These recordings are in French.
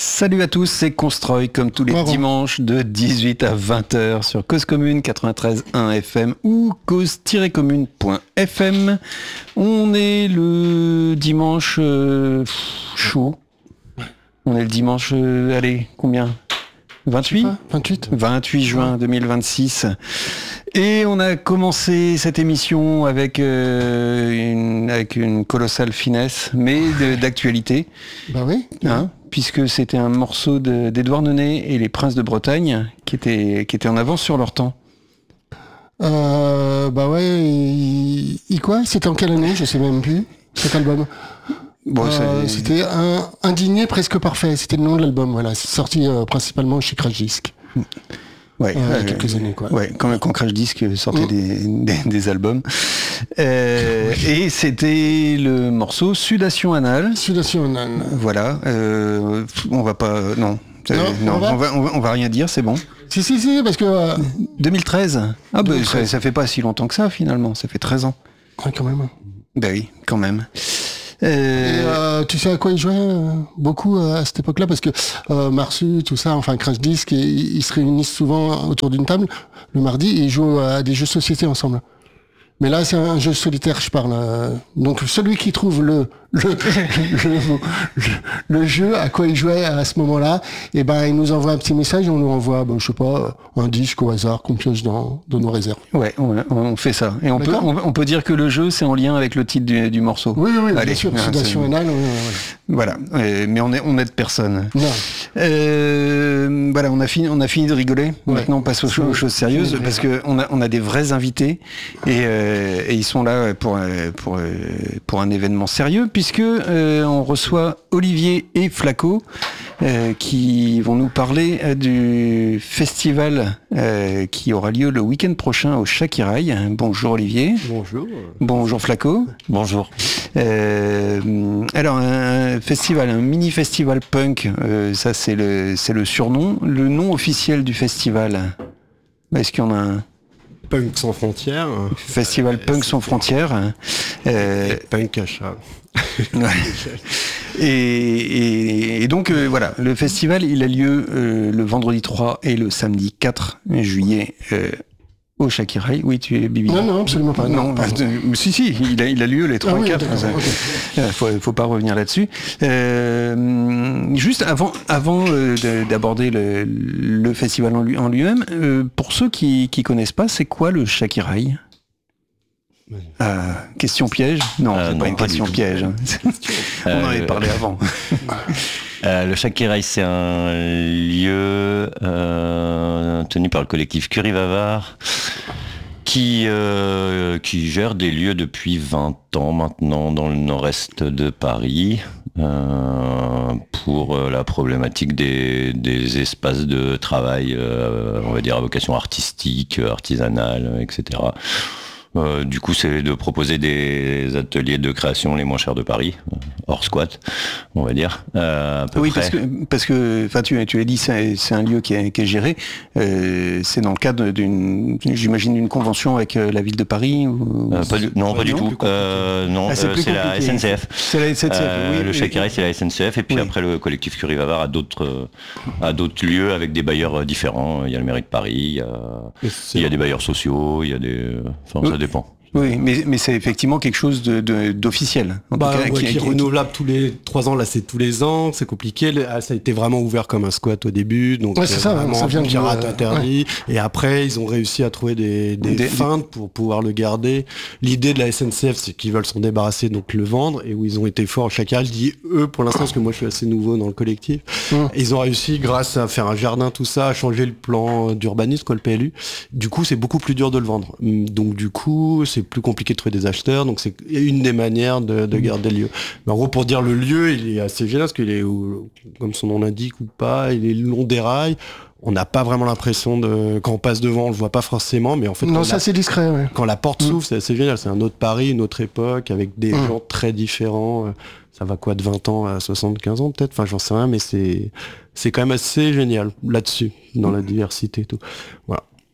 Salut à tous, c'est Constroy, comme tous les dimanches de 18 à 20h sur Cause Commune 93.1 FM ou cause-commune.fm. On est le dimanche chaud. On est le dimanche, allez, combien 28 juin 2026. Et on a commencé cette émission avec une colossale finesse, mais d'actualité. Bah oui. Puisque c'était un morceau d'Édouard Neney et les Princes de Bretagne qui étaient en avance sur leur temps. Bah ouais, quoi ? C'était en quelle année ? Je sais même plus, cet album. Bon, c'était un dîner presque parfait, c'était le nom de l'album, voilà. C'est sorti principalement chez Crash Disc. Ouais, quelques années quoi. Ouais, quand Crash Disc sortait des albums. Et c'était le morceau Sudation Anale. Sudation Anale. Voilà. On va pas. Non. On va rien dire, c'est bon. Si, parce que. 2013. Ah bah ça fait pas si longtemps que ça finalement. Ça fait 13 ans. Ouais, quand même. Bah oui, quand même. Et tu sais à quoi ils jouaient beaucoup à cette époque-là, parce que Marsu, tout ça, enfin Crash Disc, ils se réunissent souvent autour d'une table le mardi et ils jouent à des jeux de société ensemble. Mais là, c'est un jeu solitaire, je parle. Donc celui qui trouve le jeu à quoi il jouait à ce moment-là, et ben il nous envoie un petit message, et on nous envoie, je sais pas, un disque au hasard qu'on pioche dans nos réserves. Ouais, on fait ça. Et on peut dire que le jeu, c'est en lien avec le titre du morceau. Oui, allez, bien sûr. Sudation Anale. Voilà. Mais on aide personne. Non. Voilà, on a fini de rigoler. Ouais. Maintenant, on passe aux choses sérieuses parce que on a des vrais invités et ils sont là pour un événement sérieux, puisque on reçoit Olivier et Flaco qui vont nous parler du festival qui aura lieu le week-end prochain au Shakiraï. Bonjour Olivier. Bonjour. Bonjour Flaco. Bonjour. Alors un mini-festival punk, ça c'est le surnom. Le nom officiel du festival, est-ce qu'il y en a un ? Punk sans frontières. Festival Punk sans frontières. Punk à chat. Ouais. Et donc voilà, le festival il a lieu le vendredi 3 et le samedi 4 juillet au Shakiraï. Oui, tu es Bibi. Non, absolument pas. Non, si, il a lieu les 3 et 4. Faut pas revenir là-dessus. Juste avant d'aborder le festival en lui-même, pour ceux qui connaissent pas, c'est quoi le Shakiraï ? Question piège ? Non, c'est pas une question piège. On en avait parlé avant. Le Shakiraï, c'est un lieu tenu par le collectif Curie-Vavard qui gère des lieux depuis 20 ans maintenant dans le nord-est de Paris pour la problématique des espaces de travail, on va dire à vocation artistique, artisanale, etc. Du coup, c'est de proposer des ateliers de création les moins chers de Paris, hors squat, on va dire. Oui, près. parce que, enfin, tu l'as dit, c'est un lieu qui est géré. C'est dans le cadre j'imagine, d'une convention avec la ville de Paris ou... Pas du tout. Non, c'est la SNCF. C'est la SNCF. Oui, le Shakiraï, c'est la SNCF, et puis après le collectif Curie-Vavard a d'autres lieux avec des bailleurs différents. Il y a le mairie de Paris, il y a des bailleurs sociaux, il y a des, ça dépend. Oui, mais c'est effectivement quelque chose d'officiel. Qui est renouvelable tous les 3 ans. Là, c'est tous les ans. C'est compliqué. Ça a été vraiment ouvert comme un squat au début. Donc, c'est ça. Vraiment ça vient pirate interdit. Ouais. Et après, ils ont réussi à trouver des feintes pour pouvoir le garder. L'idée de la SNCF, c'est qu'ils veulent s'en débarrasser, donc le vendre. Et où ils ont été forts. Chacun, je dis eux pour l'instant, parce que moi, je suis assez nouveau dans le collectif. Ils ont réussi, grâce à faire un jardin, tout ça, à changer le plan d'urbanisme, le PLU. Du coup, c'est beaucoup plus dur de le vendre. Donc, du coup, c'est plus compliqué de trouver des acheteurs, donc c'est une des manières de garder le lieu. Mais en gros, pour dire, le lieu, il est assez génial, parce qu'il est, comme son nom l'indique ou pas, il est le long des rails. On n'a pas vraiment l'impression quand on passe devant, on le voit pas forcément, mais en fait... Non, ça c'est discret, ouais. Quand la porte s'ouvre, c'est assez génial. C'est un autre Paris, une autre époque, avec des gens très différents. Ça va quoi, de 20 ans à 75 ans peut-être, enfin j'en sais rien, mais c'est quand même assez génial là-dessus, dans la diversité et tout. Voilà.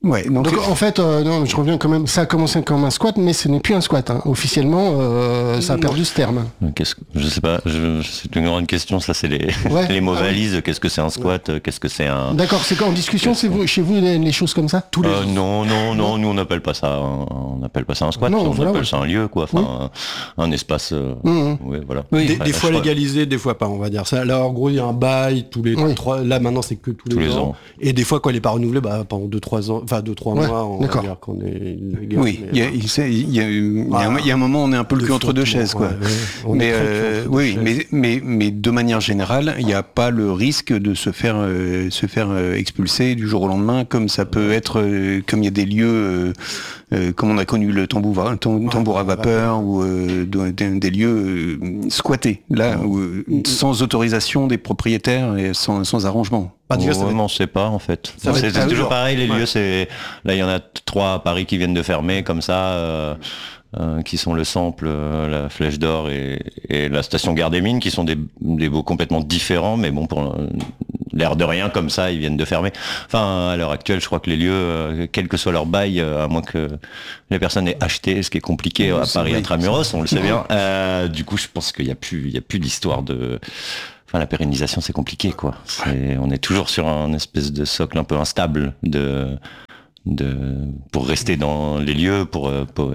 Ouais, donc en fait, non, je reviens quand même. Ça a commencé comme un squat, mais ce n'est plus un squat. Hein. Officiellement, ça a perdu ce terme. Je sais pas. C'est une grande question. Ça, c'est les mots valises. Qu'est-ce que c'est un squat? Qu'est-ce que c'est un... D'accord. C'est qu'en discussion, c'est chez vous les choses comme ça tous les jours. Non. Nous, on n'appelle pas ça. On n'appelle pas ça un squat. On appelle ça un lieu, quoi. Enfin, un espace. Ouais, voilà. Oui. Des fois légalisé, des fois pas. On va dire ça. Là, en gros, il y a un bail tous les 3. Là, maintenant, c'est que tous les ans. Et des fois, quand il n'est pas renouvelé, pendant 2-3 ans. Enfin, 2-3 mois, on va dire qu'on est légal. Oui, il y a un moment, on est un peu le cul entre deux chaises, quoi. Mais de manière générale, il n'y a pas le risque de se faire expulser du jour au lendemain, comme ça peut être, comme il y a des lieux, comme on a connu le tambour à vapeur, ou des lieux squattés, là, sans autorisation des propriétaires et sans arrangement. On ne sait pas en fait. C'est toujours pareil, les lieux, là il y en a 3 à Paris qui viennent de fermer comme ça, qui sont le Sample, la Flèche d'Or et la station Gare des Mines, qui sont des baux complètement différents, mais bon, pour l'air de rien comme ça, ils viennent de fermer. Enfin, à l'heure actuelle, je crois que les lieux, quel que soit leur bail, à moins que les personnes aient acheté, ce qui est compliqué à Paris intramuros, on le sait bien. Du coup, je pense qu'il y a plus d'histoire de... Enfin, la pérennisation, c'est compliqué, quoi. On est toujours sur un espèce de socle un peu instable pour rester dans les lieux, pour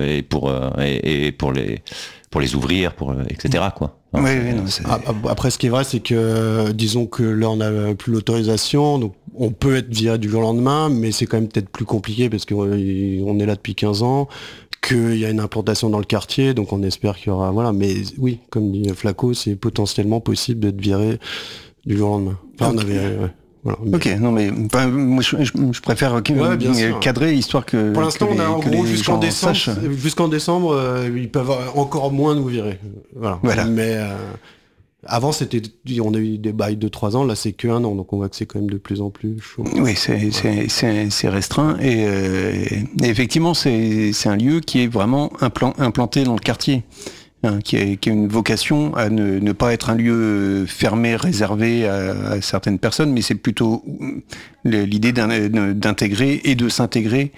les ouvrir, etc., quoi. Non, après, ce qui est vrai, c'est que, disons que là, on n'a plus l'autorisation, donc on peut être viré du jour au lendemain, mais c'est quand même peut-être plus compliqué parce qu'on est là depuis 15 ans. Qu'il y a une implantation dans le quartier, donc on espère qu'il y aura... Voilà, mais oui, comme dit Flaco, c'est potentiellement possible d'être viré du jour au lendemain. Enfin, okay. Ok, non mais moi je préfère cadrer, histoire que... Pour l'instant, on a en gros jusqu'en décembre, ils peuvent encore moins nous virer. Voilà. Mais... Avant, on a eu des bails de 3 ans, là c'est que 1 an, donc on voit que c'est quand même de plus en plus chaud. Oui, c'est restreint, et effectivement, c'est un lieu qui est vraiment implanté dans le quartier, hein, qui a une vocation à ne pas être un lieu fermé, réservé à certaines personnes, mais c'est plutôt l'idée d'intégrer et de s'intégrer.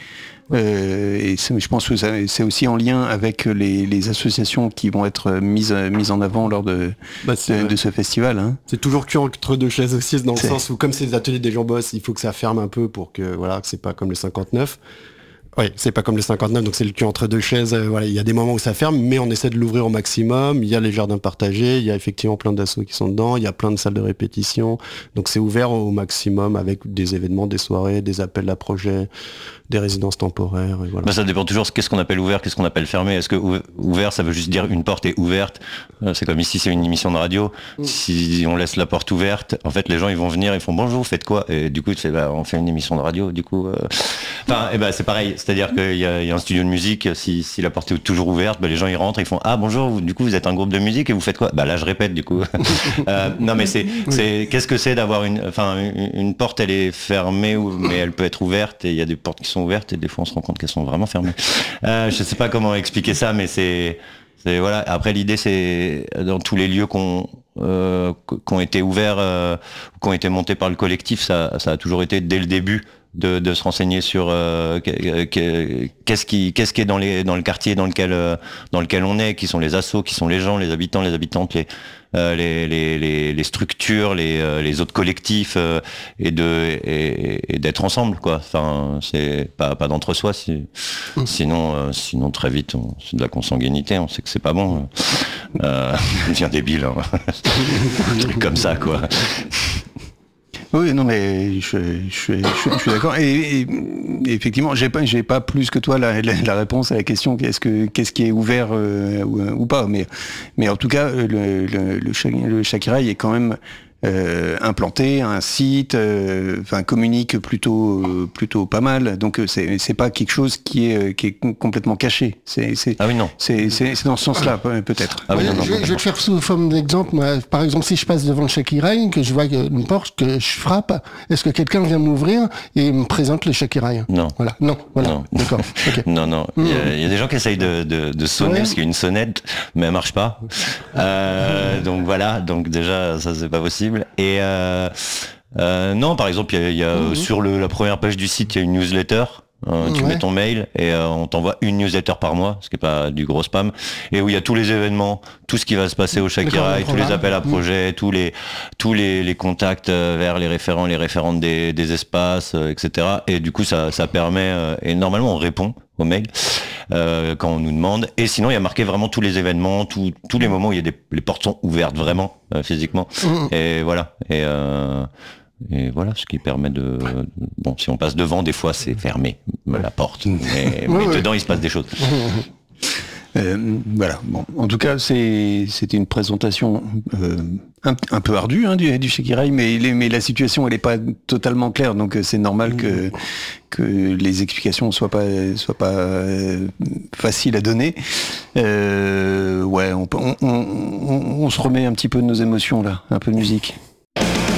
Et je pense que c'est aussi en lien avec les associations qui vont être mises en avant lors de ce festival. Hein. C'est toujours cul entre deux chaises aussi, dans le sens où comme c'est les ateliers des gens bossent, il faut que ça ferme un peu pour que c'est pas comme le 59. Oui, c'est pas comme le 59, donc c'est le cul entre deux chaises. Il y a des moments où ça ferme, mais on essaie de l'ouvrir au maximum. Il y a les jardins partagés, il y a effectivement plein d'assos qui sont dedans, il y a plein de salles de répétition. Donc c'est ouvert au maximum avec des événements, des soirées, des appels à projets, des résidences temporaires. Et voilà. Ça dépend toujours qu'est-ce qu'on appelle ouvert, qu'est-ce qu'on appelle fermé. Est-ce que ouvert, ça veut juste dire une porte est ouverte? C'est comme ici, c'est une émission de radio. Si on laisse la porte ouverte, en fait, les gens ils vont venir, ils font bonjour, vous faites quoi? Et du coup, on fait une émission de radio. Du coup, c'est pareil. C'est-à-dire qu'il y a un studio de musique, si la porte est toujours ouverte, les gens ils rentrent, ils font ah bonjour, du coup vous êtes un groupe de musique et vous faites quoi? Là je répète du coup. Non mais c'est qu'est-ce que c'est d'avoir une porte, elle est fermée mais elle peut être ouverte, et il y a des portes qui sont ouvertes et des fois on se rend compte qu'elles sont vraiment fermées. Je sais pas comment expliquer ça, mais c'est voilà. Après l'idée c'est dans tous les lieux qui ont été ouverts, qui ont été montés par le collectif, ça a toujours été dès le début de se renseigner sur qu'est-ce qui est dans le quartier dans lequel on est, qui sont les assos, qui sont les gens, les habitants, les habitantes, les structures, les autres collectifs, et d'être ensemble, quoi. Enfin, c'est pas d'entre-soi, sinon très vite c'est de la consanguinité, on sait que c'est pas bon. On devient débile, hein. Un truc comme ça, quoi. Oui, non, mais je suis d'accord. Et effectivement, j'ai pas plus que toi la réponse à la question qu'est-ce qui est ouvert ou pas. Mais en tout cas, le Shakiraï est quand même implanté, un site, communique plutôt pas mal. Donc c'est pas quelque chose qui est complètement caché. Ah oui, non. C'est dans ce sens-là peut-être. Ah oui, je vais te faire sous forme d'exemple. Moi, par exemple, si je passe devant le Shakiraï, que je vois une porte, que je frappe, est-ce que quelqu'un vient m'ouvrir et me présente le Shakiraï? Non. Voilà. Non. Voilà. Non. D'accord. Okay. Non. Il y a des gens qui essayent de sonner parce qu'il y a une sonnette, mais elle marche pas. Donc voilà. Donc déjà, ça c'est pas possible. Et non, par exemple, il y a sur la première page du site, il y a une newsletter Tu mets ton mail et on t'envoie une newsletter par mois, ce qui est pas du gros spam, et où il y a tous les événements, tout ce qui va se passer au Shakirai, tous les appels à projets, tous les contacts vers les référents, les référentes des espaces, etc. Et du coup, ça permet, et normalement on répond aux mails quand on nous demande. Et sinon, il y a marqué vraiment tous les événements, tous les moments où il y a les portes sont ouvertes vraiment physiquement. Et voilà. Et voilà, ce qui permet de... Bon, si on passe devant, des fois, c'est fermé, la porte. Mais dedans, il se passe des choses. Voilà. Bon, en tout cas, c'était une présentation un peu ardue du Shakirai, mais la situation, elle n'est pas totalement claire, donc c'est normal que les explications soient pas faciles à donner. On se remet un petit peu de nos émotions là, un peu de musique.